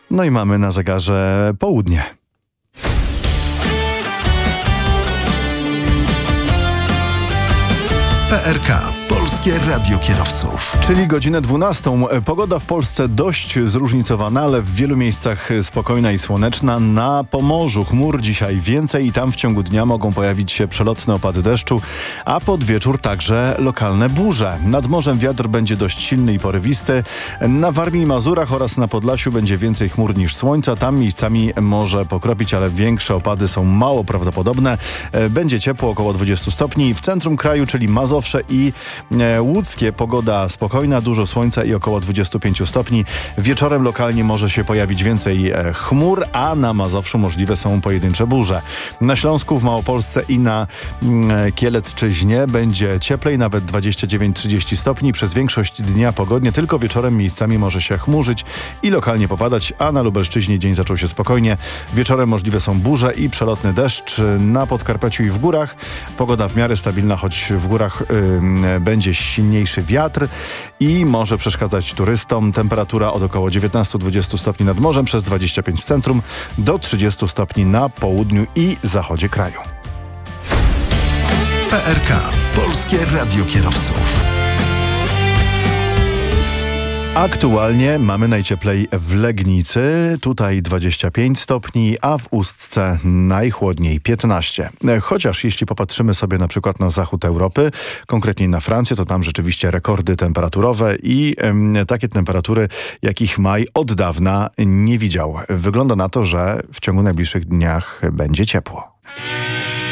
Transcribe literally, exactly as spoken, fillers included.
No i mamy na zegarze południe. P R K. Polskie Radio Kierowców. Czyli godzinę dwunastą. Pogoda w Polsce dość zróżnicowana, ale w wielu miejscach spokojna i słoneczna. Na Pomorzu chmur dzisiaj więcej i tam w ciągu dnia mogą pojawić się przelotne opady deszczu, a pod wieczór także lokalne burze. Nad morzem wiatr będzie dość silny i porywisty. Na Warmii i Mazurach oraz na Podlasiu będzie więcej chmur niż słońca. Tam miejscami może pokropić, ale większe opady są mało prawdopodobne. Będzie ciepło, około dwadzieścia stopni. W centrum kraju, czyli Mazowsze i łódzkie, pogoda spokojna, dużo słońca i około dwadzieścia pięć stopni. Wieczorem lokalnie może się pojawić więcej chmur, a na Mazowszu możliwe są pojedyncze burze. Na Śląsku, w Małopolsce i na Kielecczyźnie będzie cieplej, nawet dwadzieścia dziewięć trzydzieści stopni. Przez większość dnia pogodnie, tylko wieczorem miejscami może się chmurzyć i lokalnie popadać, a na Lubelszczyźnie dzień zaczął się spokojnie. Wieczorem możliwe są burze i przelotny deszcz. Na Podkarpaciu i w górach pogoda w miarę stabilna, choć w górach yy, będzie silniejszy wiatr i może przeszkadzać turystom. Temperatura od około dziewiętnaście do dwudziestu stopni nad morzem, przez dwadzieścia pięć w centrum, do trzydziestu stopni na południu i zachodzie kraju. P R K. Polskie Radio Kierowców. Aktualnie mamy najcieplej w Legnicy, tutaj dwadzieścia pięć stopni, a w Ustce najchłodniej piętnaście. Chociaż jeśli popatrzymy sobie na przykład na zachód Europy, konkretnie na Francję, to tam rzeczywiście rekordy temperaturowe i y, takie temperatury, jakich maj od dawna nie widział. Wygląda na to, że w ciągu najbliższych dniach będzie ciepło.